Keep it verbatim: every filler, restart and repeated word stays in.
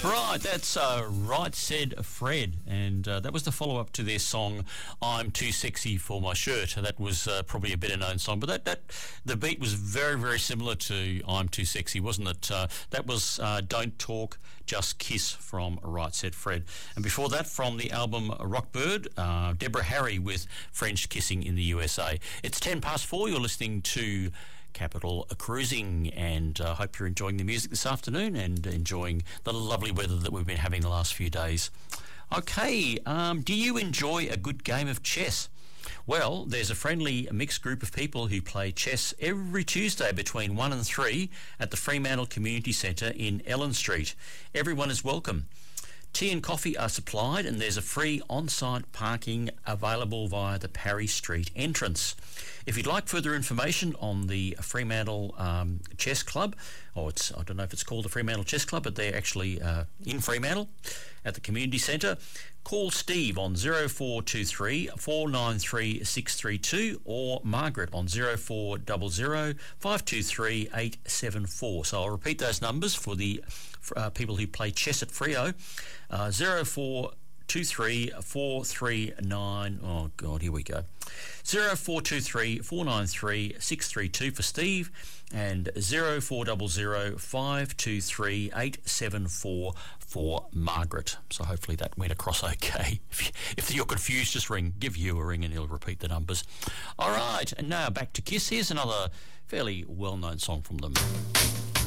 Right, that's uh, Right Said Fred, and uh, that was the follow-up to their song I'm Too Sexy for My Shirt. That was uh, probably a better-known song, but that, that the beat was very, very similar to I'm Too Sexy, wasn't it? Uh, that was uh, Don't Talk, Just Kiss from Right Said Fred. And before that, from the album Rockbird, uh, Deborah Harry with French Kissing in the U S A. It's ten past four, you're listening to Capital Cruising, and I uh, hope you're enjoying the music this afternoon and enjoying the lovely weather that we've been having the last few days. Okay, um, do you enjoy a good game of chess? Well, there's a friendly mixed group of people who play chess every Tuesday between one and three at the Fremantle Community Centre in Ellen Street. Everyone is welcome. Tea and coffee are supplied, and there's a free on-site parking available via the Parry Street entrance. If you'd like further information on the Fremantle um, Chess Club, or it's I don't know if it's called the Fremantle Chess Club, but they're actually uh, in Fremantle at the Community Centre, call Steve on zero four two three, four nine three, six three two or Margaret on zero four zero zero, five two three, eight seven four. So I'll repeat those numbers for the for, uh, people who play chess at Freo. Uh, zero four two three, four three nine, oh God, here we go. zero four two three, four nine three, six three two for Steve, and zero four zero zero, five two three, eight seven four for Margaret. So hopefully that went across okay. If, you, if you're confused, just ring, give you a ring and he'll repeat the numbers. All right, and now back to Kiss. Here's another fairly well-known song from them.